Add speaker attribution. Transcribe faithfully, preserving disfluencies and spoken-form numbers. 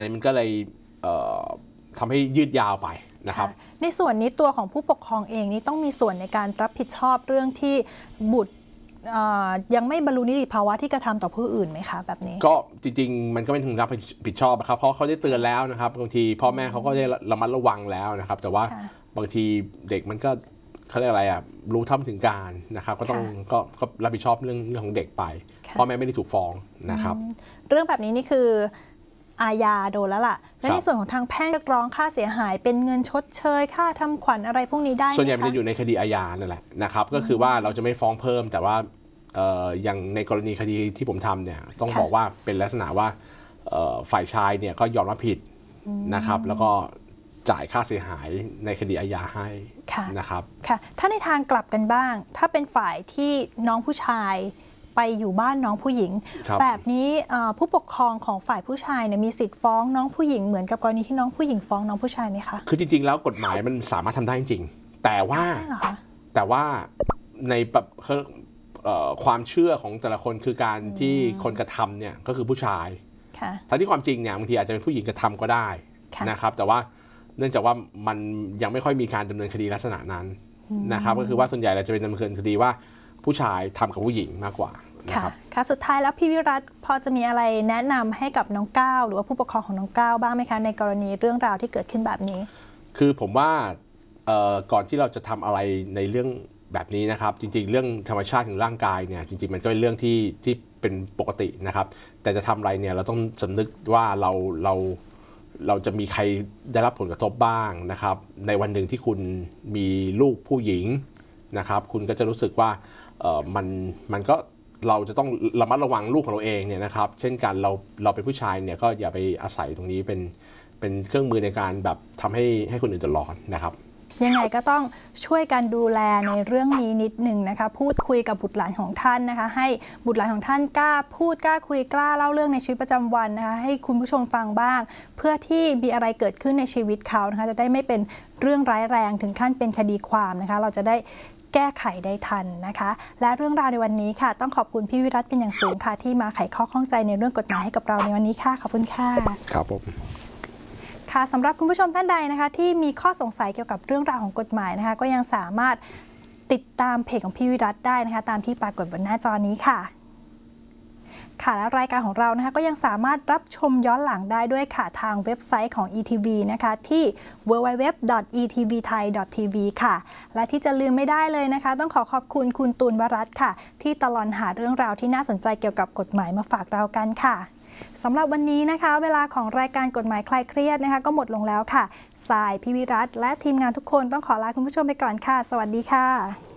Speaker 1: มันก็เลยทำให้ยืดยาวไปนะครับ
Speaker 2: ในส่วนนี้ตัวของผู้ปกครองเองนี่ต้องมีส่วนในการรับผิดชอบเรื่องที่บุตรยังไม่บรรลุนิติภาวะที่กระทำต่อผู้อื่นไหมคะแบบนี้
Speaker 1: ก็จริงๆมันก็ไม่ถึงรับผิดชอบนะครับเพราะเขาได้เตือนแล้วนะครับบางทีพ่อแม่เขาก็ได้ระมัดระวังแล้วนะครับแต่ว่าบางทีเด็กมันก็เขาเรียกอะไรอ่ะรู้เท่าไม่ถึงการนะครับก็ต้องก็รับผิดชอบเรื่องเรื่องของเด็กไปพ่อแม่ไม่ได้ถูกฟ้องนะครับ
Speaker 2: เรื่องแบบนี้นี่คืออาญาโดนแล้วล่ะและในส่วนของทางแพ่งเรียกร้องค่าเสียหายเป็นเงินชดเชยค่าทำขวัญอะไรพวกนี้ได้ไหมคะ
Speaker 1: ส่วนใหญ่มันจะอยู่ในคดีอาญานั่นแหละนะครับก็คือว่าเราจะไม่ฟ้องเพิ่มแต่ว่าอย่างในกรณีคดีที่ผมทำเนี่ยต้องบอกว่าเป็นลักษณะว่าฝ่ายชายเนี่ยก็ยอมรับผิดนะครับแล้วก็จ่ายค่าเสียหายในคดีอาญาให้นะครับ
Speaker 2: ค่ะถ้าในทางกลับกันบ้างถ้าเป็นฝ่ายที่น้องผู้ชายไปอยู่บ้านน้องผู้หญิง บ, แบบนี้ผู้ปกครองของฝ่ายผู้ชายเนี่ยมีสิทธิ์ฟ้องน้องผู้หญิงเหมือนกับกรณีที่น้องผู้หญิงฟ้องน้องผู้ชายไหมคะ
Speaker 1: คือจริงๆแล้วกฎหมายมันสามารถทำได้จริงแต่ว่าแต่ว่าในความเชื่อของแต่ละคนคือการที่คนกระทำเนี่ยก็คือผู้ชายทั้งที่ความจริงเนี่ยบางทีอาจจะเป็นผู้หญิงกระทำก็ได้นะครับแต่ว่าเนื่องจากว่ามันยังไม่ค่อยมีการดำเนินคดีลักษณะนั้นนะครับก็คือว่าส่วนใหญ่เราจะเป็นดำเนินคดีว่าผู้ชายทำกับผู้หญิงมากกว่า
Speaker 2: ค่ะค่ะสุดท้ายแล้วพี่วิรัตพอจะมีอะไรแนะนำให้กับน้องก้าวหรือว่าผู้ปกครองของน้องก้าวบ้างไหมคะในกรณีเรื่องราวที่เกิดขึ้นแบบนี้
Speaker 1: คือผมว่าก่อนที่เราจะทำอะไรในเรื่องแบบนี้นะครับจริงๆเรื่องธรรมชาติของร่างกายเนี่ยจริงๆมันก็เป็นเรื่องที่ที่เป็นปกตินะครับแต่จะทำอะไรเนี่ยเราต้องสำนึกว่าเราเราเราจะมีใครได้รับผลกระทบบ้างนะครับในวันหนึ่งที่คุณมีลูกผู้หญิงนะครับคุณก็จะรู้สึกว่าเอ่อมันมันก็เราจะต้องระมัดระวังลูกของเราเองเนี่ยนะครับเช่นกันเราเราเป็นผู้ชายเนี่ยก็อย่าไปอาศัยตรงนี้เป็นเป็นเครื่องมือในการแบบทำให้ให้คนอื่นเดือดร้อนนะครับ
Speaker 2: ยังไงก็ต้องช่วยกันดูแลในเรื่องนี้นิดหนึ่งนะคะพูดคุยกับบุตรหลานของท่านนะคะให้บุตรหลานของท่านกล้าพูดกล้าคุยกล้าเล่าเรื่องในชีวิตประจำวันนะคะให้คุณผู้ชมฟังบ้างเพื่อที่มีอะไรเกิดขึ้นในชีวิตเขานะคะจะได้ไม่เป็นเรื่องร้ายแรงถึงขั้นเป็นคดีความนะคะเราจะได้แก้ไขได้ทันนะคะและเรื่องราวในวันนี้ค่ะต้องขอบคุณพี่วิรัตเป็นอย่างสูงค่ะที่มาไขข้อข้องใจในเรื่องกฎหมายให้กับเราในวันนี้ค่ะขอบคุณค่ะ
Speaker 1: ครับผม
Speaker 2: ค่ะสำหรับคุณผู้ชมท่านใดนะคะที่มีข้อสงสัยเกี่ยวกับเรื่องราวของกฎหมายนะคะก็ยังสามารถติดตามเพจของพี่วิรัตได้นะคะตามที่ปรากฏบนหน้าจอนี้ค่ะค่ะและรายการของเรานะคะก็ยังสามารถรับชมย้อนหลังได้ด้วยค่ะทางเว็บไซต์ของ อี ที วี นะคะที่ ดับเบิลยู ดับเบิลยู ดับเบิลยู ดอท อี ที วี ไทย ดอท ที วี ค่ะและที่จะลืมไม่ได้เลยนะคะต้องขอขอบคุณคุณตูนวรัตน์ค่ะที่ตลอดหาเรื่องราวที่น่าสนใจเกี่ยวกับกฎหมายมาฝากเรากันค่ะสำหรับวันนี้นะคะเวลาของรายการกฎหมายคลายเครียดนะคะก็หมดลงแล้วค่ะสายพี่วิรัตน์และทีมงานทุกคนต้องขอลาคุณผู้ชมไปก่อนค่ะสวัสดีค่ะ